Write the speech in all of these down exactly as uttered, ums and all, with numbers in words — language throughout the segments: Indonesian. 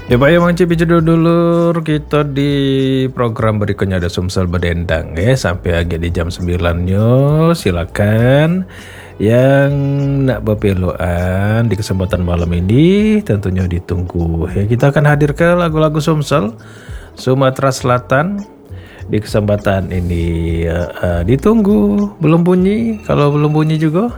Ya Pak ya Mang Cipi judul dulur kita di program berikutnya ada Sumsel Bedendang ya sampai agak di jam sembilan yo silakan yang nak berpeluan di kesempatan malam ini tentunya ditunggu ya kita akan hadir ke lagu-lagu Sumsel Sumatera Selatan di kesempatan ini uh, uh, ditunggu belum bunyi kalau belum bunyi juga.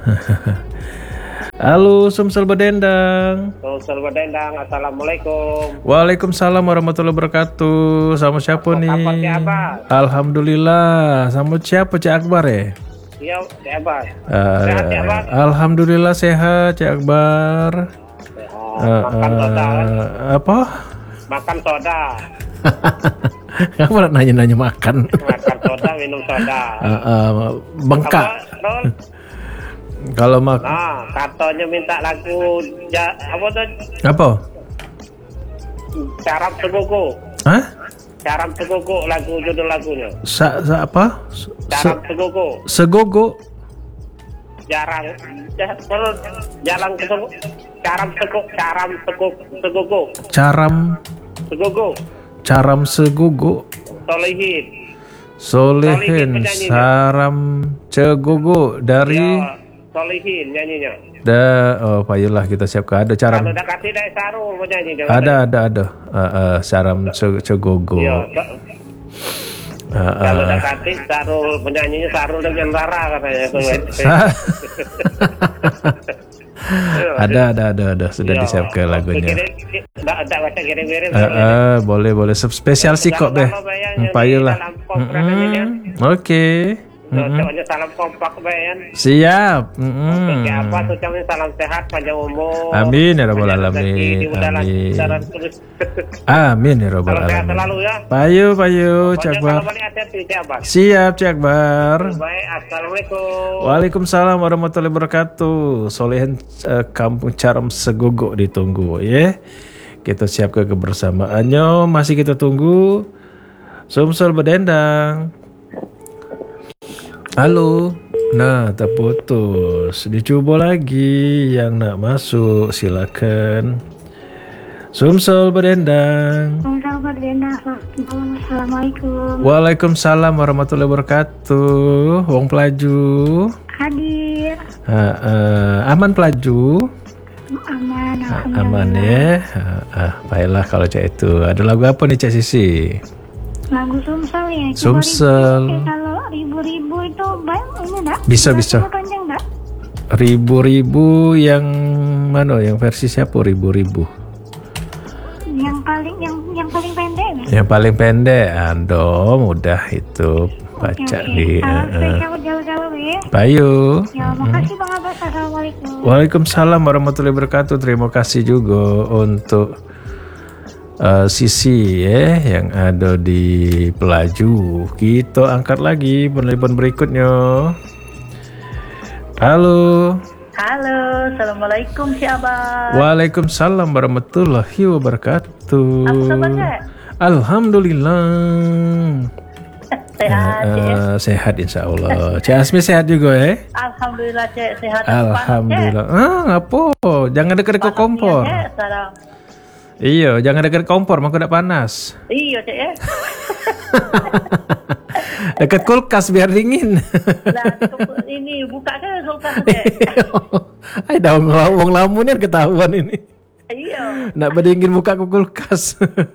Halo Sumsel Bedendang. Sumsel Bedendang, assalamualaikum. Waalaikumsalam warahmatullahi wabarakatuh. Sama siapa Apa nih? kabar Cik Abbas? Alhamdulillah. Sama siapa Cik Akbar ya? Iya Cik Abbas. Uh, Sehat Cik Abbas? Alhamdulillah sehat Cik Akbar. Oh, Uh, makan soda. uh, apa? Makan soda. Kamu nanya-nanya makan. Makan soda, minum soda. Uh, uh, bengkak. Apa, Rol? Kalau mak Nah, katanya minta lagu ja, apa tuh? apa? Carap Segugu. Hah? Carap Segugu lagu judul lagunya. Sa, sa apa? Carap Se, Segugu. segogo. Jarang ja- terus jalan ke Segugu. Carap Segugu, Carap Segugu, Segugu. Caram Segugu. caram segogo. Solihin. Solehin Solihin penyanyinya. saram cegogo dari Ya, Solihin nyanyinya. da oh payolah kita siapkan ada caram Kalau udah kasih dari sarung penyanyi jangan ada ada ada uh, uh, saram ce- cegogo Iya, uh, uh, kalau udah kasih sarung penyanyinya sarung dengan Rara katanya. sa- ada ada ada ada sudah Iya. disiapkan lagunya. Enggak ada baca kirim-kirim. Uh, uh, boleh boleh spesial sih kok deh. Payolah. Oke. Ucapnya salam kompak bayan. Siap. Untuk Mm-mm. siapa ucapnya salam sehat panjang umur. Amin ya rabbal Banyak rezeki, alamin. dimudahkan Amin. jalan terus. Amin ya rabbal Salam sehat alamin. selalu ya. Payu payu Cik Pokoknya Akbar. kalau balik hati-hati Cik Abbas. Siap Cik Akbar. Baik, assalamualaikum. Waalaikumsalam warahmatullahi wabarakatuh. Solehan eh, Kampung Caram Segogo ditunggu ya. Kita siap ke kebersamaannya. Masih kita tunggu. Sumsel Bedendang. Halo. Nah, terputus. Dicoba lagi yang nak masuk silakan. Sumsel Bedendang. Sumsel Bedendang. Assalamualaikum. Waalaikumsalam warahmatullahi wabarakatuh. Wong pelaju. Hadir. Uh, uh, aman pelaju. Aman. Uh, aman ya. Uh, uh, baiklah kalau cak itu. Ada lagu apa nih Cak Sisi? Lagu Sumsel ya. Sumsel. Ribu-ribu, eh, kalau ribu-ribu itu baik ini enggak? Bisa, bisa. Panjang enggak? Ribu-ribu yang mana? Yang versi siapa? Ribu-ribu. Yang paling yang yang paling pendek ya? Yang paling pendek. Ando mudah itu baca Oke, di. oke. Salam Uh, uh. spesial jauh-jauh ya. Payu. Ya, makasih Bang Abbas. Assalamualaikum. Waalaikumsalam warahmatullahi wabarakatuh. Terima kasih juga untuk uh, Sisi ya yang ada di Pelaju. Kita angkat lagi penelpon berikutnya. Halo. Halo, assalamualaikum Cik Abah. Waalaikumsalam warahmatullahi wabarakatuh. Apa kabar Cik? Alhamdulillah. Sehat Cik. Uh, sehat insya Allah. Cik Asmi sehat juga ya? Alhamdulillah Cik, sehat. Alhamdulillah. Ah, ngapa? Jangan dekat-dekat kompor. Cik, salam. Iya, jangan dekat kompor, maka tidak panas. Iya Cik ya. Dekat kulkas biar dingin. Lah, tutup ini buka ke kulkas Cik. Ay, dah wong lamun ni ketahuan ini. Iya. Nak berdingin buka ke kulkas.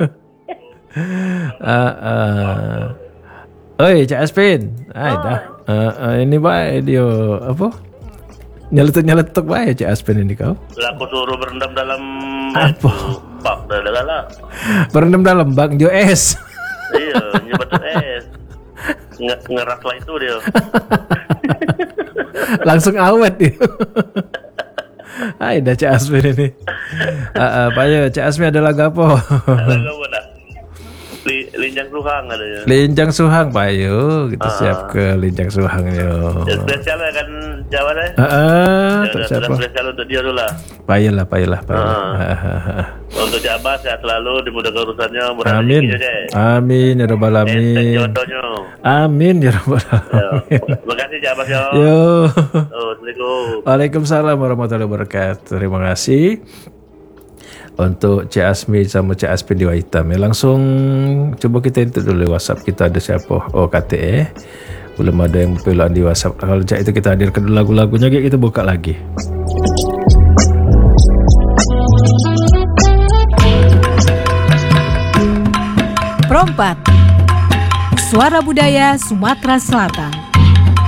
Ah, ah. Oi, Cak Aspin. Ay, dah. Ah, ah, ini baik dia apa? Nyeletuk-nyeletuk baik Cak Aspin ini kau. Lah aku suruh berendam dalam Apa? bak dah lah. Berendam dalam bak jo es. Iya, nyebat es. Nge ngeras lah itu dia. Langsung awet dia. Ay, dah Cak Aspin ini. Ah, ah, Pak Cak Aspin ada lagu apa? Lagu apa dah? Li, linjang suhang ada ya. Linjang Suhang, Pak Ayo. Kita Ah. siap ke Linjang Suhang yo. Ya, spesial ya kan Jawa deh. Heeh, Ya, untuk udah- siapa? udah spesial untuk dia dulu lah. Payalah, payalah, payalah. Ah. Ah, ah, ah. Untuk Jawa sehat selalu, dimudahkan urusannya, murah Amin. rezekinya, Cek. Amin ya rabbal Enteng alamin. jodohnya. Amin ya rabbal Ya. alamin. Terima kasih Jawa yo. Yo. Oh, Assalamualaikum. Waalaikumsalam warahmatullahi wabarakatuh. Terima kasih. Untuk Cik Asmi sama Cik Aspin di Waitam ya. Langsung coba kita intip dulu WhatsApp kita ada siapa. Oh kata eh belum ada yang berpeluang di WhatsApp. Kalau Cik itu kita hadirkan dulu lagu-lagunya, kita buka lagi. Perompak Suara Budaya Sumatera Selatan.